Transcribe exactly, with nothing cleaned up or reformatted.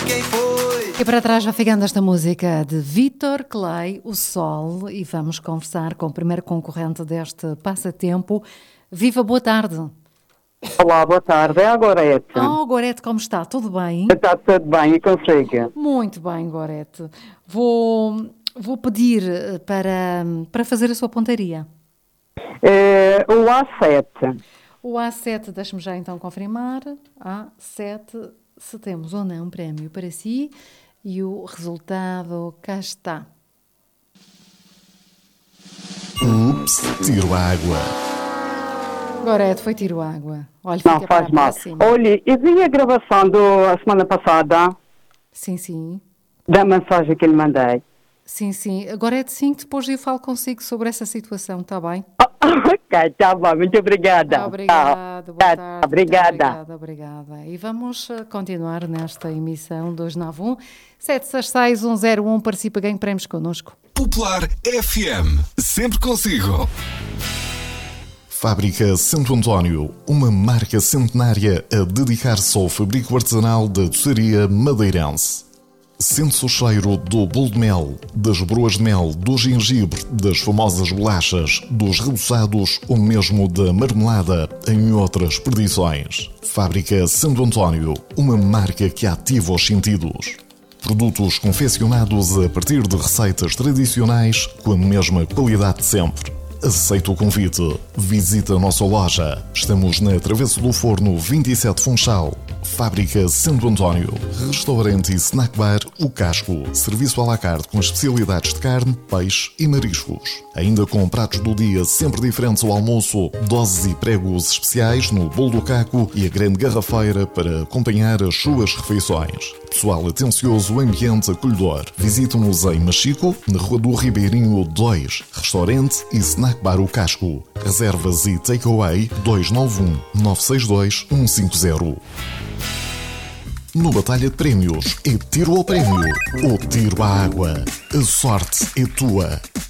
quem foi. E para trás vai ficando esta música de Vítor Clay, O Sol, e vamos conversar com o primeiro concorrente deste passatempo. Viva, boa tarde. Olá, boa tarde. É a Gorete. Oh, Gorete, como está? Tudo bem? Está tudo bem e consigo? Muito bem, Gorete. Vou, vou pedir para, para fazer a sua pontaria. É, o A sete. O A sete, deixe-me já então confirmar. A sete, se temos ou não um prémio para si. E o resultado cá está. Ups, tiro água. Gorete, foi tiro água. Olha, Não faz mal. Olha, eu vi a gravação da semana passada. Sim, sim. Da mensagem que lhe mandei. Sim, sim. Gorete, sim, depois eu falo consigo sobre essa situação, está bem? Ok, está bom. Muito obrigada. Obrigada, boa tarde. Obrigada. Obrigada, obrigada. E vamos continuar nesta emissão dois nove um, sete seis seis, um zero um. Participa, ganhe prémios connosco. Popular F M. Sempre consigo. Fábrica Santo António, uma marca centenária a dedicar-se ao fabrico artesanal da doçaria madeirense. Sente-se o cheiro do bolo de mel, das broas de mel, do gengibre, das famosas bolachas, dos reboçados ou mesmo da marmelada, em outras perdições. Fábrica Santo António, uma marca que ativa os sentidos. Produtos confeccionados a partir de receitas tradicionais com a mesma qualidade de sempre. Aceita o convite. Visita a nossa loja. Estamos na Travessa do Forno vinte e sete Funchal. Fábrica Santo António. Restaurante e snack bar O Casco. Serviço à la carte com especialidades de carne, peixe e mariscos. Ainda com pratos do dia sempre diferentes ao almoço, doses e pregos especiais no bolo do caco e a grande garrafeira para acompanhar as suas refeições. Pessoal atencioso, ambiente acolhedor. Visite-nos em Machico, na Rua do Ribeirinho dois. Restaurante e snack bar O Casco. Reservas e takeaway dois nove um, nove seis dois, um cinco zero. No Batalha de Prémios, é tiro ao prémio ou tiro à água. A sorte é tua.